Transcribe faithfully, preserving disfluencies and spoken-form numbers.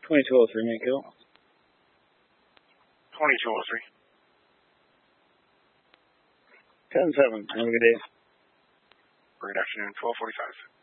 twenty-two oh three, make kill. twenty-two oh three. ten seven, have a good day. Great afternoon, twelve forty-five.